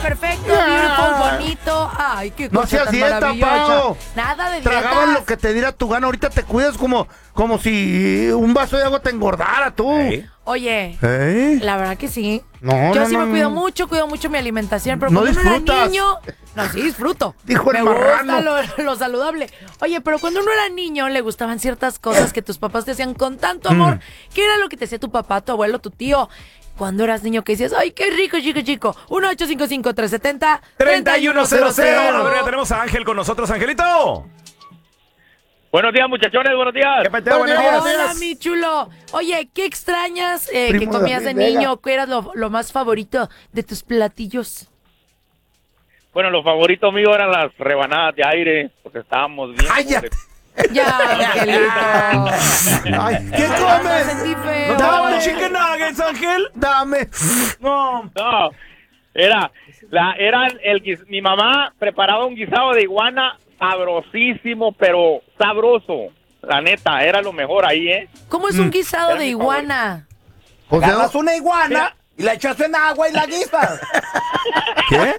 Perfecto, beautiful, bonito. Ay, qué cosa No seas tan dieta, maravillosa. Pao. Nada de dieta. Tragabas lo que te diera tu gana. Ahorita te cuidas como si un vaso de agua te engordara tú. Oye, la verdad que sí. No, sí no, me cuido no. mucho mi alimentación, pero No cuando uno era disfrutas. niño, no, sí disfruto. Dijo el me gusta marrano. lo saludable. Oye, pero cuando uno era niño le gustaban ciertas cosas que tus papás te hacían con tanto amor. ¿Qué era lo que te hacía tu papá, tu abuelo, tu tío? Cuando eras niño que decías, ay, qué rico, chico. 1-855-370-3100. A ver, ya tenemos a Ángel con nosotros. Angelito. Buenos días, muchachones, buenos días. ¿Qué peteo? Buenos días. Hola, mi chulo. Oye, ¿qué extrañas que Primo comías de David Vega. niño? ¿Qué era lo más favorito de tus platillos? Bueno, los favoritos míos eran las rebanadas de aire, porque estábamos bien. ¡Cállate! Ya, Angelito. Ay, ¿qué Me comes? sentí ¿No feo. te daban chicken nuggets, Ángel? Dame. No. No, mi mamá preparaba un guisado de iguana sabrosísimo, pero sabroso. La neta, era lo mejor ahí, ¿eh? ¿Cómo es un guisado Era de mi iguana? O sea, Agarras una iguana Mira. y la echas en agua y la guisas. ¿qué?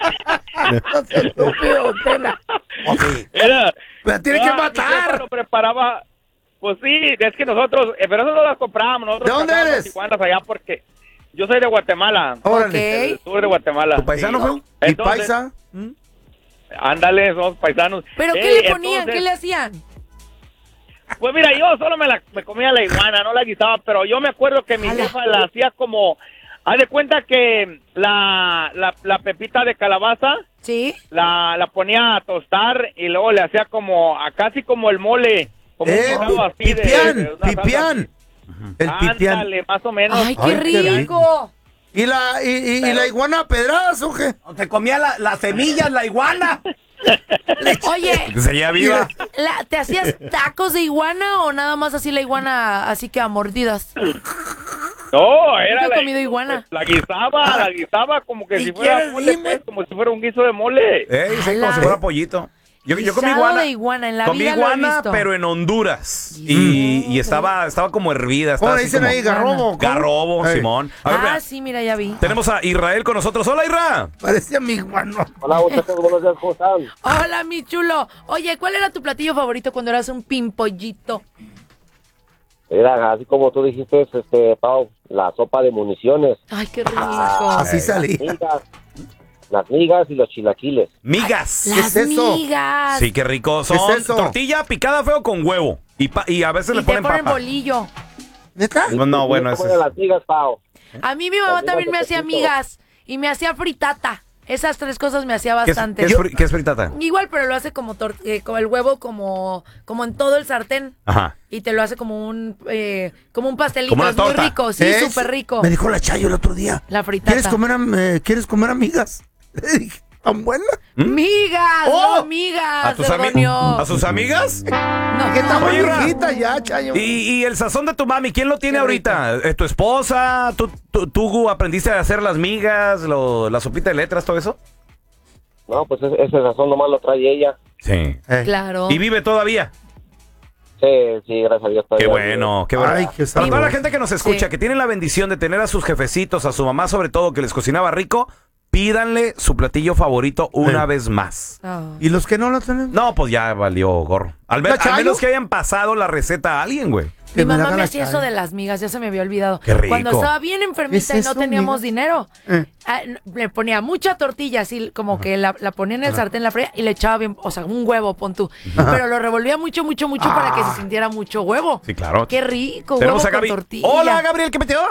Era, Me tiene que mi jefa matar. lo preparaba, pues sí, es que nosotros, pero eso no las comprábamos. Nosotros ¿De dónde cazamos eres? iguanas allá porque yo soy de Guatemala, Órale. del sur de Guatemala. ¿Tu paisano fue? ¿Y Entonces, paisa? Ándale, somos paisanos. ¿Pero qué le ponían? Entonces, ¿Qué le hacían? Pues mira, yo solo me comía la iguana, no la guisaba, pero yo me acuerdo que mi jefa la hacía como, haz de cuenta que la pepita de calabaza ¿Sí? la ponía a tostar y luego le hacía como, casi como el mole, como un guisado así pipián, de una salsa. pipián. El pipián. Ándale, más o menos. ¡Ay, qué Ay, qué rico! ¿Y la iguana a pedradas o qué? Se comía las semillas, la iguana. Oye, Seguía viva. ¿te hacías tacos de iguana o nada más así la iguana, así que a mordidas? No, era Nunca he comido iguana. la guisaba como que ¿Y si fuera quieres, mole, dime? pues, como si fuera un guiso de mole. Sí, como si fuera pollito. Yo comí Guisado iguana. de iguana, en la comí vida lo he iguana, visto. pero en Honduras. Y estaba como hervida. ¿Cómo Estaba le así dicen como- ahí? ¿Garrobo? ¿Cómo? Garrobo, Ey, Simón. A ver, vea, Sí, mira, ya vi. tenemos a Israel con nosotros. Hola, Isra. Parecía mi iguano. Hola, muchachos, buenos días, ¿cómo están? Hola, mi chulo. Oye, ¿cuál era tu platillo favorito cuando eras un pimpollito? Mira, así como tú dijiste, Pau, la sopa de municiones, Ay, qué rico. Así salí. las migas y los chilaquiles. Migas. Las ¿Qué es eso? migas. Sí, qué rico. Son ¿Qué es eso? tortilla picada feo con huevo. Y a veces Y le te ponen ponen papa. bolillo. ¿Neta? No, bueno, ¿Cómo ese eran es... las migas, Pau? A mí mi mamá Las también me migas de hacía poquito. migas y me hacía fritata. Esas tres cosas me hacía ¿Qué es, bastante. qué es fritata? Igual, pero lo hace como, como el huevo, como en todo el sartén. Ajá. Y te lo hace como un pastelito. Como una Es muy torta. rico, sí, ¿Es? súper rico. Me dijo la Chayo el otro día. La fritata. ¿Quieres comer amigas? Le dije, ¿tan buena? ¡Migas! ¡Oh! ¡No, migas! ¿A tus Demonio. ¿A sus amigas? No, ¿Qué tan Oye, Ra. viejita ya, Chayo? ¿Y el sazón de tu mami? ¿Quién lo tiene Qué ahorita? ¿Tu esposa? ¿Tú aprendiste a hacer las migas, la sopita de letras, todo eso? No, pues ese sazón nomás lo trae ella. Sí. Claro. ¿Y vive todavía? Sí, gracias a Dios. Qué todavía. bueno, qué bueno. Ay, qué Para toda la sabroso. gente que nos escucha, Sí. que tiene la bendición de tener a sus jefecitos, a su mamá sobre todo, que les cocinaba rico, pídanle su platillo favorito una vez más. Oh. ¿Y los que no lo tienen? No, pues ya valió gorro. Al ¿La Chayo? menos que hayan pasado la receta a alguien, güey. Mi Que me la mamá haga me la hacía eso Chayo. de las migas, ya se me había olvidado. Qué rico. Cuando estaba bien ¿Qué enfermita es y no eso, teníamos migas? dinero, le ponía mucha tortilla, así como que la ponía en el sartén, la freía y le echaba bien, o sea, un huevo, pon tú. Pero lo revolvía mucho para que se sintiera mucho huevo. Sí, claro. Qué rico, Tenemos huevo a Gaby. con tortilla. Hola, Gabriel, ¿qué metió?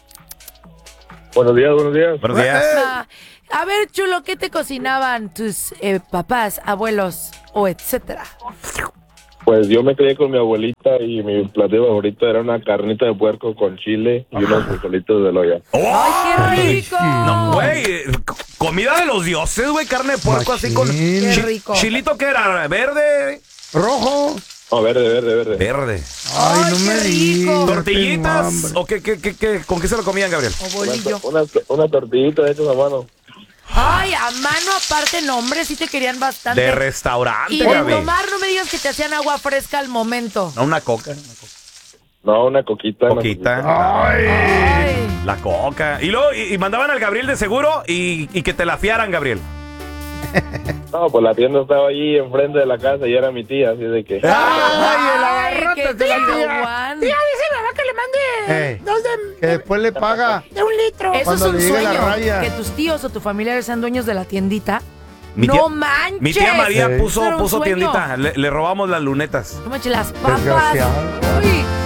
Buenos días, buenos días. Buenos días. Ah, a ver, chulo, ¿qué te cocinaban tus papás, abuelos o etcétera? Pues yo me crié con mi abuelita y mi platillo favorito era una carnita de puerco con chile y unos frijolitos de loya. ¡Ay, qué rico! No, güey, comida de los dioses, güey, carne de puerco así con... Machín. Qué rico. ¿Chilito qué era? ¿Verde? Rojo. No, verde. Verde. Ay, no qué me rico. digas. ¿Tortillitas? ¿O con qué se lo comían, Gabriel? O bolillo. Una tortillita hechas a mano. Ay, a mano aparte, no, hombre, sí te querían bastante. De restaurante, Y de Gaby. tomar, no me digas que te hacían agua fresca al momento. No, una coca. No, una coquita. Coquita. Ay. La coca. Y luego, y mandaban al Gabriel de seguro y que te la fiaran, Gabriel. No, pues la tienda estaba allí enfrente de la casa y era mi tía, así de que... ¡Ay, el Ay, agarrote qué de la chido, tía! Juan. Tía, dice mi mamá que le mande dos Que después le paga. de 1 litro. Eso es Cuando un le llegue la sueño, raya. que tus tíos o tus familiares sean dueños de la tiendita. Mi ¡No tía- manches! Mi tía María Sí. puso Eso era un sueño. tiendita. Le robamos las lunetas. No manches, las papas. Desgraciado. Uy,